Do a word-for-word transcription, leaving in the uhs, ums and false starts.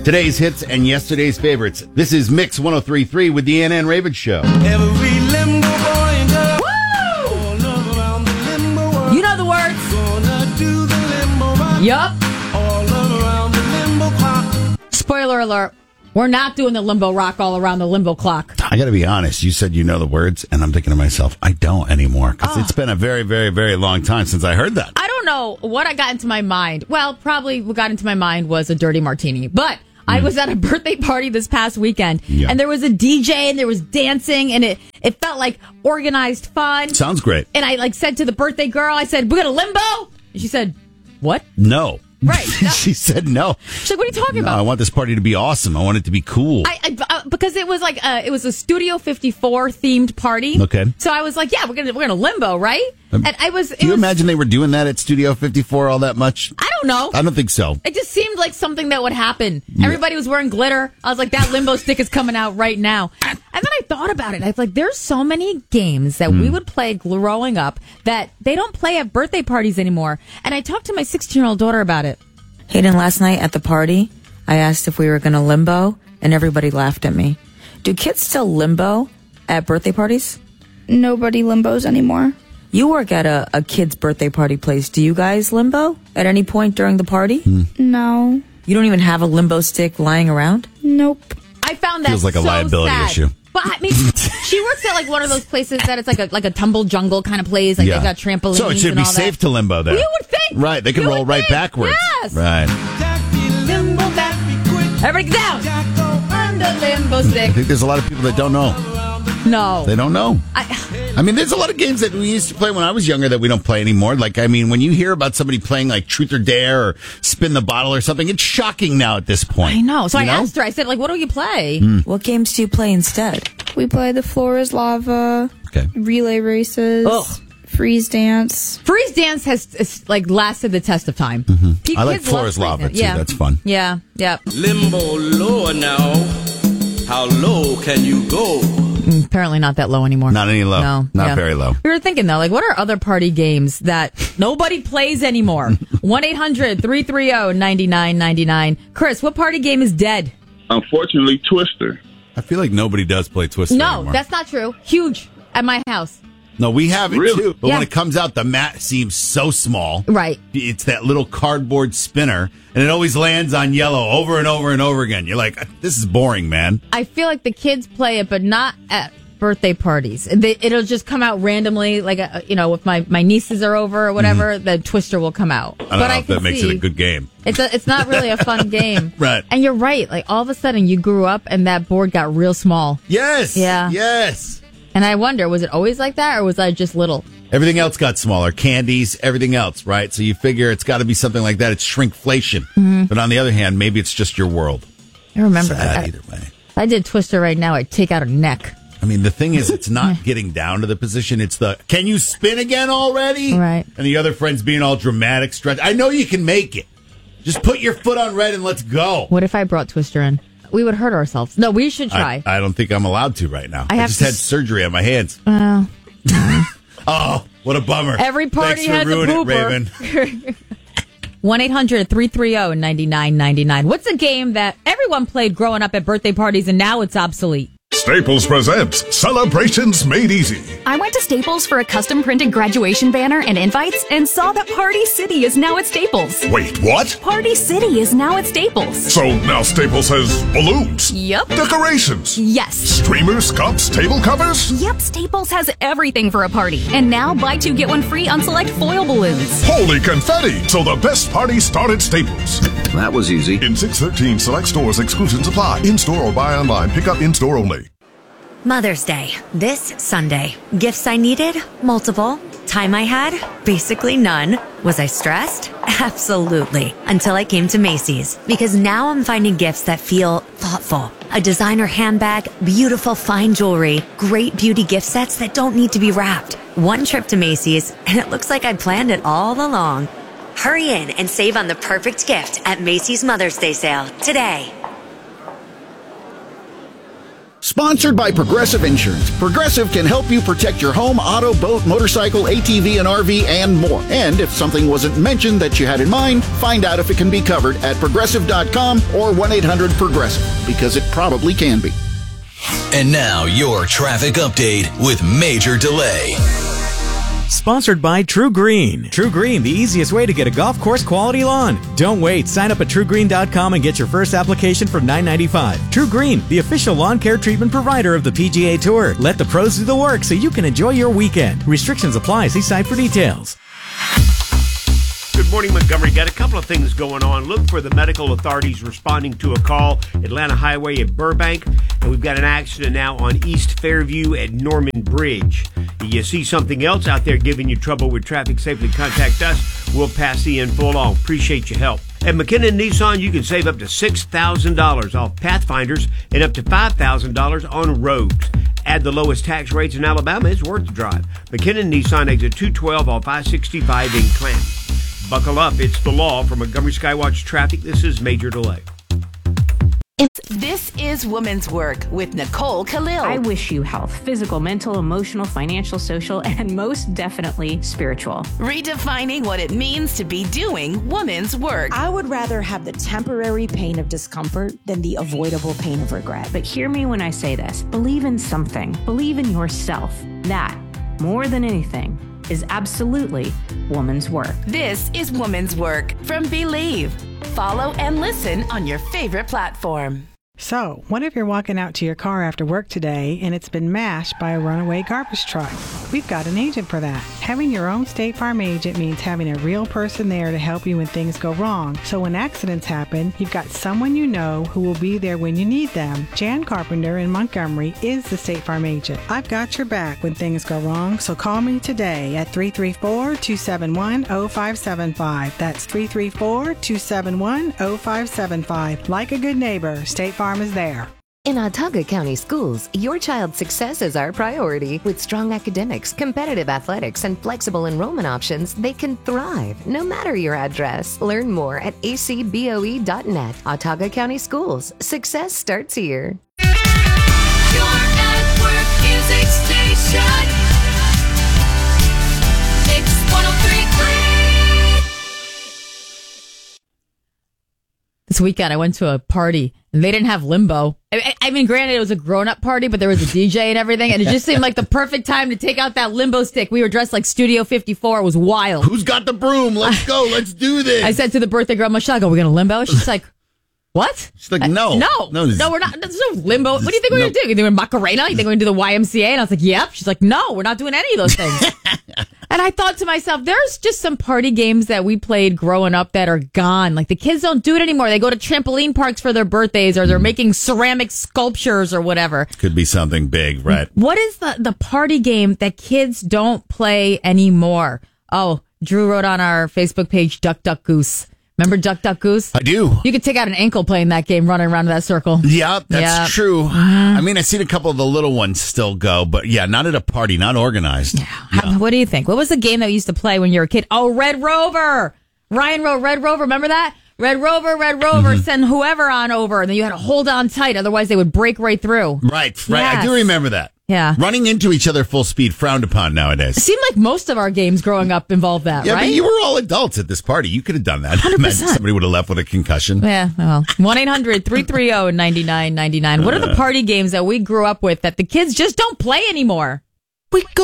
Today's hits and yesterday's favorites. This is Mix one oh three point three with the Ann Ann Ravens Show. Every limbo boy and girl. Woo! All around the limbo world. You know the words. Gonna do the limbo rock. Yup. All around the limbo clock. Spoiler alert. We're not doing the limbo rock all around the limbo clock. I got to be honest. You said you know the words, and I'm thinking to myself, I don't anymore because Oh. it's been a very, very, very long time since I heard that. I don't know what I got into my mind. Well, probably what got into my mind was a dirty martini. But I was at a birthday party this past weekend, Yeah. and there was a D J, and there was dancing, and it, it felt like organized fun. Sounds great. And I like said to the birthday girl, I said, "We're gonna limbo." And she said, "What?" No. Right. No. She said no. She's like, "What are you talking No, about?" I want this party to be awesome. I want it to be cool. I, I uh, because it was like uh, it was a Studio fifty-four themed party. Okay. So I was like, "Yeah, we're gonna we're gonna limbo, right?" Um, and I was. It Do you was, imagine they were doing that at Studio fifty-four all that much? I don't know. I don't think so. It just seemed like something that would happen. Everybody was wearing glitter. I was like, that limbo stick is coming out right now. And then I thought about it. I was like, there's so many games that we would play growing up that they don't play at birthday parties anymore. And I talked to my sixteen-year-old daughter about it. Hayden, last night at the party, I asked if we were going to limbo, and everybody laughed at me. Do kids still limbo at birthday parties? Nobody limbos anymore. You work at a, a kid's birthday party place. Do you guys limbo at any point during the party? No. You don't even have a limbo stick lying around? Nope. I found that Feels like a so liability sad. issue. But I mean, she works at like one of those places that it's like a like a tumble jungle kind of place. Like they've got trampolines. So it should and be all safe that. to limbo there. You would think. Right. They can You roll would right think. backwards. Yes. Right. Jackie limbo back be quick. Everybody get down. Jack go On the limbo I stick. think there's a lot of people that don't know. No. They don't know. I, I mean, there's a lot of games that we used to play when I was younger that we don't play anymore. Like, I mean, when you hear about somebody playing like Truth or Dare or Spin the Bottle or something, it's shocking now at this point. I know. So You I asked her. I said, like, what do you play? What games do you play instead? We play the floor is lava, Okay. relay races, Ugh. freeze dance. Freeze dance has is, like lasted the test of time. Pe- Mm-hmm. I like kids Floor love is freeze Lava, dance. too. Yeah. That's fun. Yeah. Yeah. limbo lower now. How low can you go? Apparently not that low anymore. Not any low. No. Not yeah. very low. We were thinking though, like, what are other party games that nobody plays anymore? one eight hundred three three zero nine nine nine nine. Chris, what party game is dead? Unfortunately, Twister. I feel like nobody does play Twister No, anymore. that's not true. Huge at my house. No, we have it Really? too. But Yeah. when it comes out, the mat seems so small. Right. It's that little cardboard spinner, and it always lands on yellow over and over and over again. You're like, this is boring, man. I feel like the kids play it, but not at birthday parties. They, it'll just come out randomly, like, uh, you know, if my, my nieces are over or whatever, the Twister will come out. Mm-hmm. I don't but know I if can that makes see it a good game. It's a, it's not really a fun game. Right. And you're right. Like, all of a sudden, you grew up and that board got real small. Yes. Yeah. Yes. And I wonder, was it always like that, or was I just little? Everything else got smaller. Candies, everything else, right? So you figure it's got to be something like that. It's shrinkflation. Mm-hmm. But on the other hand, maybe it's just your world. I remember Sad that. either way. If I did Twister right now, I'd take out a neck. I mean, the thing is, it's not getting down to the position. It's the, can you spin again already? Right. And the other friend's being all dramatic, stretch. I know you can make it. Just put your foot on red and let's go. What if I brought Twister in? We would hurt ourselves. No, we should try. I, I don't think I'm allowed to right now. I I, have just to had s- surgery on my hands. Well, Oh, what a bummer. every party Thanks for has a ruining pooper. it, Raven. one eight hundred three three zero nine nine nine nine. What's a game that everyone played growing up at birthday parties and now it's obsolete? Staples presents Celebrations Made Easy. I went to Staples for a custom printed graduation banner and invites and saw that Party City is now at Staples. Wait, what? Party City is now at Staples. So now Staples has balloons, Yep. decorations, Yes. streamers, cups, table covers? Yep, Staples has everything for a party. And now buy two, get one free on select foil balloons. Holy confetti! So the best party started at Staples. That was easy. In six thirteen select stores, exclusions apply. In-store or buy online. Pick up in-store only. Mother's Day, this Sunday. Gifts I needed? Multiple. Time I had? Basically none. Was I stressed? Absolutely. Until I came to Macy's. Because now I'm finding gifts that feel thoughtful. A designer handbag, beautiful fine jewelry, great beauty gift sets that don't need to be wrapped. One trip to Macy's, and it looks like I planned it all along. Hurry in and save on the perfect gift at Macy's Mother's Day sale today. Sponsored by Progressive Insurance. Progressive can help you protect your home, auto, boat, motorcycle, A T V, and R V, and more. And if something wasn't mentioned that you had in mind, find out if it can be covered at progressive dot com or one eight hundred progressive, because it probably can be. And now your traffic update with Major Delay. Sponsored by True Green. True Green, the easiest way to get a golf course quality lawn. Don't wait. Sign up at true green dot com and get your first application for nine ninety-five. True Green, the official lawn care treatment provider of the P G A Tour. Let the pros do the work so you can enjoy your weekend. Restrictions apply. See site for details. Good morning, Montgomery. Got a couple of things going on. Look for the medical authorities responding to a call. Atlanta Highway at Burbank. And we've got an accident now on East Fairview at Norman Bridge. If you see something else out there giving you trouble with traffic, safely contact us. We'll pass the info along. Appreciate your help. At McKinnon Nissan, you can save up to six thousand dollars off Pathfinders and up to five thousand dollars on Rogues. Add the lowest tax rates in Alabama, it's worth the drive. McKinnon Nissan, exit two twelve off I sixty-five in Clanton. Buckle up, it's the law. From Montgomery Skywatch Traffic, this is Major Delay. This is Woman's Work with Nicole Khalil. I wish you health, physical, mental, emotional, financial, social, and most definitely spiritual. Redefining what it means to be doing woman's work. I would rather have the temporary pain of discomfort than the avoidable pain of regret. But hear me when I say this. Believe in something. Believe in yourself. That, more than anything, is absolutely woman's work. This is Woman's Work from Believe. Follow and listen on your favorite platform. So, what if you're walking out to your car after work today and it's been mashed by a runaway garbage truck? We've got an agent for that. Having your own State Farm agent means having a real person there to help you when things go wrong. So when accidents happen, you've got someone you know who will be there when you need them. Jan Carpenter in Montgomery is the State Farm agent. I've got your back when things go wrong, so call me today at three three four, two seven one, zero five seven five. That's three three four, two seven one, zero five seven five. Like a good neighbor, State Farm is there. In Autauga County Schools, your child's success is our priority. With strong academics, competitive athletics, and flexible enrollment options, they can thrive no matter your address. Learn more at a c b o e dot net. Autauga County Schools. Success starts here. Your network music station. Mix one oh three point three. This weekend, I went to a party, and they didn't have limbo. I, I mean, granted, it was a grown-up party, but there was a D J and everything, and it just seemed like the perfect time to take out that limbo stick. We were dressed like Studio fifty-four. It was wild. Who's got the broom? Let's go. Let's do this. I said to the birthday girl, Michelle, are we going to limbo? She's like, what? She's like, no. Uh, no. No, no, we're not. There's no limbo. What do you think we're no. going to do? You're doing Macarena? You think we're going to do the Y M C A? And I was like, yep. She's like, no, we're not doing any of those things. And I thought to myself, there's just some party games that we played growing up that are gone. Like, the kids don't do it anymore. They go to trampoline parks for their birthdays, or they're mm. making ceramic sculptures or whatever. Could be something big, right? What is the, the party game that kids don't play anymore? Oh, Drew wrote on our Facebook page, Duck, Duck, Goose. Remember Duck, Duck, Goose? I do. You could take out an ankle playing that game, running around in that circle. Yeah, that's yep. true. Mm-hmm. I mean, I've seen a couple of the little ones still go, but yeah, not at a party, not organized. Yeah. How, what do you think? What was the game that we used to play when you were a kid? Oh, Red Rover. Ryan wrote Red Rover. Remember that? Red Rover, Red Rover, mm-hmm. send whoever on over. And then you had to hold on tight, otherwise they would break right through. Right, right. Yes. I do remember that. Yeah. Running into each other full speed, frowned upon nowadays. It seemed like most of our games growing up involved that, yeah, right? Yeah, but you were all adults at this party. You could have done that. one hundred percent. Somebody would have left with a concussion. Yeah, well, one eight hundred three three zero nine nine nine nine. What are the party games that we grew up with that the kids just don't play anymore? We go